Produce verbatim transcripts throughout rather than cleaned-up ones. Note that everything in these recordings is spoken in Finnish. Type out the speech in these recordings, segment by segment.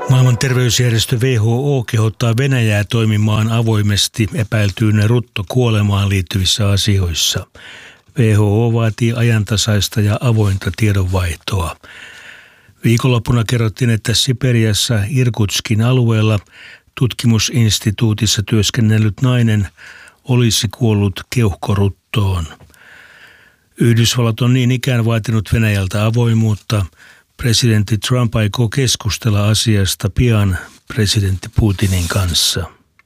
Maailman terveysjärjestö W H O kehottaa Venäjää toimimaan avoimesti epäiltyyn ruttokuolemaan liittyvissä asioissa. W H O vaatii ajantasaista ja avointa tiedonvaihtoa. Viikonloppuna kerrottiin, että Siperiassa Irkutskin alueella tutkimusinstituutissa työskennellyt nainen olisi kuollut keuhkoruttoon. Yhdysvallat on niin ikään vaatinut Venäjältä avoimuutta. Presidentti Trump aikoo keskustella asiasta pian presidentti Putinin kanssa.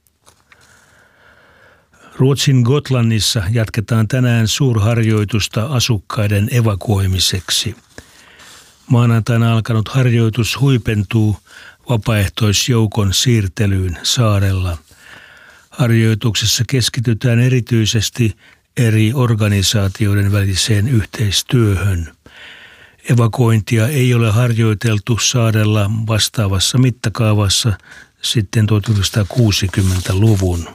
Ruotsin Gotlannissa jatketaan tänään suurharjoitusta asukkaiden evakuoimiseksi. Maanantaina alkanut harjoitus huipentuu vapaaehtoisjoukon siirtelyyn saarella. Harjoituksessa keskitytään erityisesti eri organisaatioiden väliseen yhteistyöhön. Evakuointia ei ole harjoiteltu saarella vastaavassa mittakaavassa sitten tuhatyhdeksänsataakuusikymmentäluvun.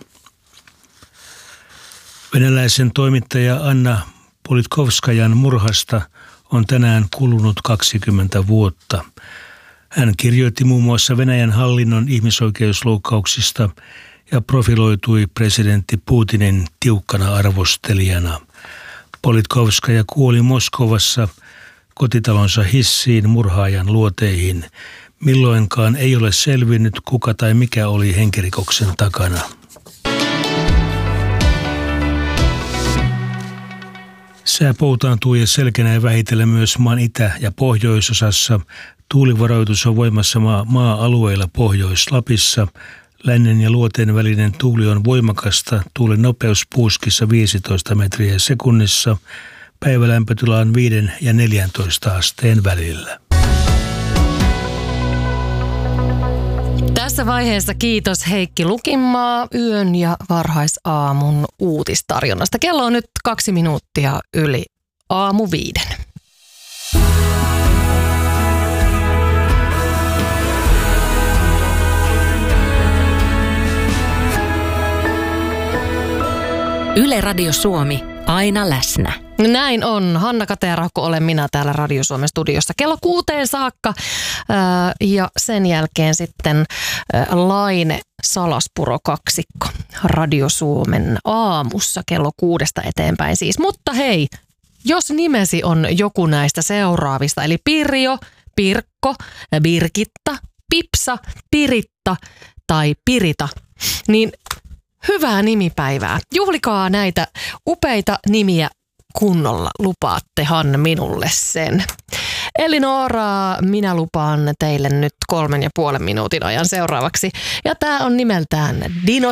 Venäläisen toimittaja Anna Politkovskajan murhasta on tänään kulunut kaksikymmentä vuotta. Hän kirjoitti muun muassa Venäjän hallinnon ihmisoikeusloukkauksista ja profiloitui presidentti Putinin tiukkana arvostelijana. Politkovskaja kuoli Moskovassa kotitalonsa hissiin murhaajan luoteihin. Milloinkaan ei ole selvinnyt, kuka tai mikä oli henkirikoksen takana. Sää poutaantuu ja selkenee vähitellen myös maan itä- ja pohjoisosassa. Tuulivaroitus on voimassa maa- maa-alueilla Pohjois-Lapissa. Lännen ja luoteen välinen tuuli on voimakasta. Tuulen nopeus puuskissa viisitoista metriä sekunnissa. Päivälämpötila on viiden ja neljäntoista asteen välillä. Tässä vaiheessa kiitos Heikki Lukinmaa yön ja varhaisaamun uutistarjonnasta. Kello on nyt kaksi minuuttia yli aamu viiden. Yle Radio Suomi, aina läsnä. Näin on. Hanna Katearauhko olen minä täällä Radio Suomen studiossa kello kuuteen saakka ja sen jälkeen sitten Laine Salaspuro kaksikko Radio Suomen aamussa kello kuudesta eteenpäin siis. Mutta hei, jos nimesi on joku näistä seuraavista, eli Pirjo, Pirkko, Birgitta, Pipsa, Piritta tai Pirita, niin hyvää nimipäivää. Juhlikaa näitä upeita nimiä kunnolla, lupaattehan minulle sen. Elinora, minä lupaan teille nyt kolmen ja puolen minuutin ajan seuraavaksi. Ja tää on nimeltään Dino